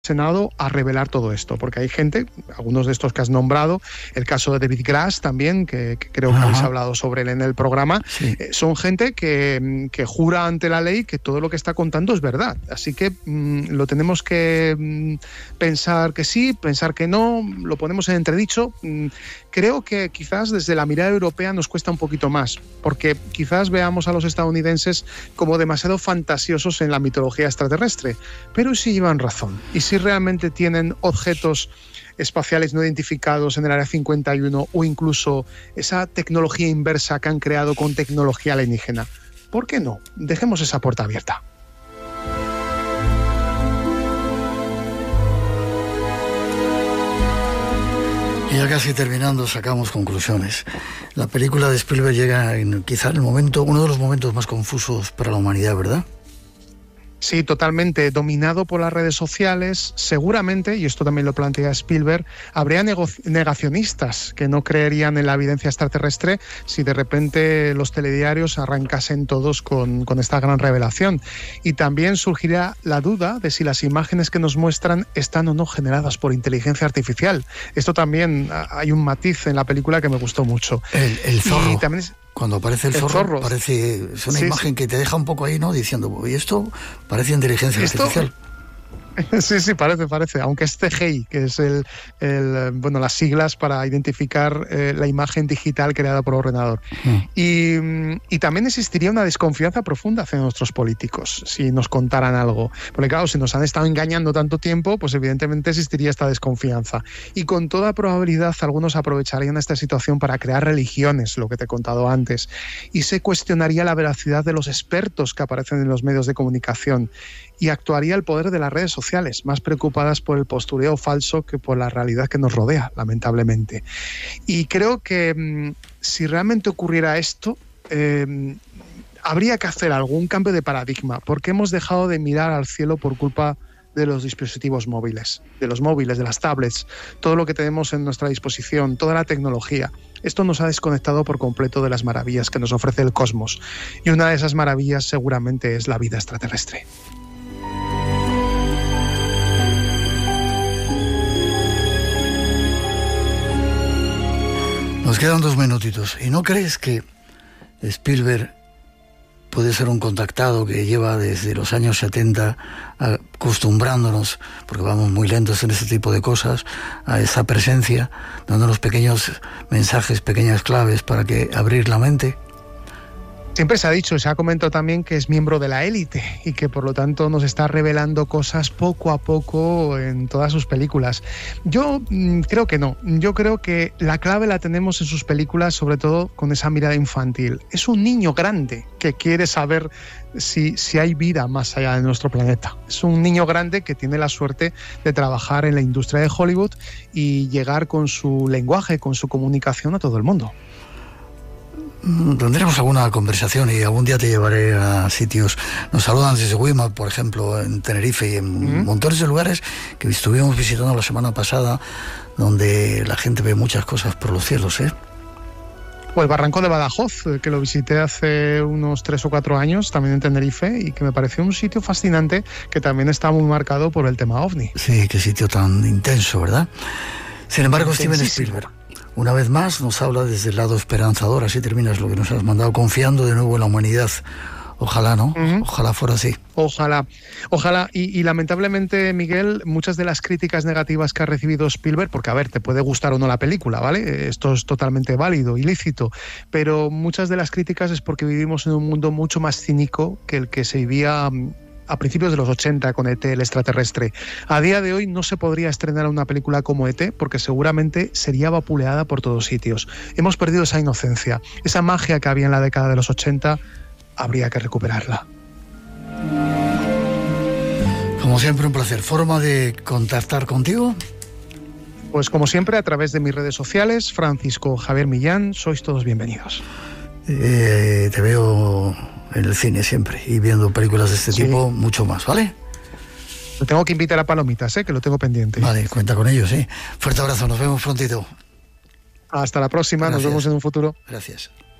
Senado a revelar todo esto, porque hay gente, algunos de estos que has nombrado, el caso de David Grass también, que creo que habéis hablado sobre él en el programa, sí. Son gente que jura ante la ley que todo lo que está contando es verdad, así que lo tenemos que pensar que sí, pensar que no, lo ponemos en entredicho. Creo que quizás desde la mirada europea nos cuesta un poquito más, porque quizás veamos a los estadounidenses como demasiado fantasiosos en la mitología extraterrestre, pero sí llevan razón, y si realmente tienen objetos espaciales no identificados en el Área 51 o incluso esa tecnología inversa que han creado con tecnología alienígena. ¿Por qué no? Dejemos esa puerta abierta. Y ya casi terminando, sacamos conclusiones. La película de Spielberg llega quizá en el momento, uno de los momentos más confusos para la humanidad, ¿verdad? Sí, totalmente. Dominado por las redes sociales, seguramente, y esto también lo plantea Spielberg, habría negacionistas que no creerían en la evidencia extraterrestre si de repente los telediarios arrancasen todos con esta gran revelación. Y también surgiría la duda de si las imágenes que nos muestran están o no generadas por inteligencia artificial. Esto también, hay un matiz en la película que me gustó mucho. El zorro. Y también cuando aparece el zorro, es una imagen que te deja un poco ahí, ¿no? Diciendo, ¿y esto? Parece inteligencia artificial. Sí, parece, aunque es CGI, que es las siglas para identificar la imagen digital creada por ordenador. Y también existiría una desconfianza profunda hacia nuestros políticos, si nos contaran algo. Porque claro, si nos han estado engañando tanto tiempo, pues evidentemente existiría esta desconfianza. Y con toda probabilidad algunos aprovecharían esta situación para crear religiones, lo que te he contado antes, y se cuestionaría la veracidad de los expertos que aparecen en los medios de comunicación, y actuaría el poder de las redes sociales, más preocupadas por el postureo falso que por la realidad que nos rodea, lamentablemente. Y creo que si realmente ocurriera esto, habría que hacer algún cambio de paradigma, porque hemos dejado de mirar al cielo por culpa de los dispositivos móviles, de las tablets, todo lo que tenemos en nuestra disposición, toda la tecnología. Esto nos ha desconectado por completo de las maravillas que nos ofrece el cosmos. Y una de esas maravillas seguramente es la vida extraterrestre. Nos quedan 2 minutitos. ¿Y no crees que Spielberg puede ser un contactado que lleva desde los años 70 acostumbrándonos, porque vamos muy lentos en este tipo de cosas, a esa presencia, dándonos pequeños mensajes, pequeñas claves para abrir la mente? Siempre se ha dicho, se ha comentado también que es miembro de la élite y que por lo tanto nos está revelando cosas poco a poco en todas sus películas. Yo creo que no. Yo creo que la clave la tenemos en sus películas, sobre todo con esa mirada infantil. Es un niño grande que quiere saber si hay vida más allá de nuestro planeta. Es un niño grande que tiene la suerte de trabajar en la industria de Hollywood y llegar con su lenguaje, con su comunicación a todo el mundo. Tendremos alguna conversación y algún día te llevaré a sitios. Nos saludan desde Weimar, por ejemplo, en Tenerife y en montones de lugares que estuvimos visitando la semana pasada, donde la gente ve muchas cosas por los cielos, ¿eh? O el Barranco de Badajoz, que lo visité hace unos 3 o 4 años, también en Tenerife, y que me pareció un sitio fascinante que también está muy marcado por el tema OVNI. Sí, qué sitio tan intenso, ¿verdad? Sin embargo, Steven Spielberg, una vez más, nos habla desde el lado esperanzador. Así terminas lo que nos has mandado, confiando de nuevo en la humanidad. Ojalá, ¿no? Ojalá fuera así. Ojalá. Y lamentablemente, Miguel, muchas de las críticas negativas que ha recibido Spielberg, porque a ver, te puede gustar o no la película, ¿vale? Esto es totalmente válido y lícito, pero muchas de las críticas es porque vivimos en un mundo mucho más cínico que el que se vivía a principios de los 80 con ET, el extraterrestre. A día de hoy no se podría estrenar una película como ET porque seguramente sería vapuleada por todos sitios. Hemos perdido esa inocencia, esa magia que había en la década de los 80, habría que recuperarla. Como siempre, un placer. ¿Forma de contactar contigo? Pues como siempre, a través de mis redes sociales, Francisco Javier Millán, sois todos bienvenidos. Te veo en el cine siempre y viendo películas de este tipo, mucho más, ¿vale? Lo tengo que invitar a Palomitas, que lo tengo pendiente. Vale, cuenta con ellos, sí. Fuerte abrazo, nos vemos prontito. Hasta la próxima, Gracias. Nos vemos en un futuro. Gracias.